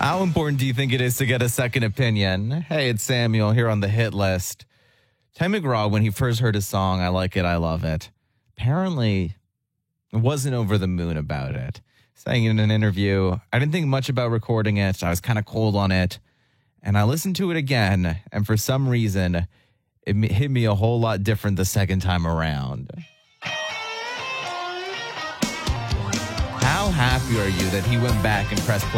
How important do you think it is to get a second opinion? Hey, it's Samuel here on the hit list. Tim McGraw, when he first heard his song, I Like It, I Love It, apparently wasn't over the moon about it. Saying in an interview, I didn't think much about recording it. I was kind of cold on it. And I listened to it again, and for some reason, it hit me a whole lot different the second time around. How happy are you that he went back and pressed play